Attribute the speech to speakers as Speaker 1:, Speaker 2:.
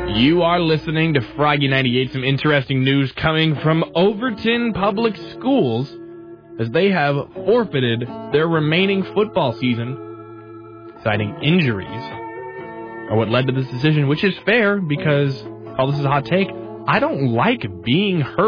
Speaker 1: You are listening to Froggy 98. Some interesting news coming from Overton Public Schools as they have forfeited their remaining football season, citing injuries, or what led to this decision, which is fair because, this is a hot take, I don't like being hurt.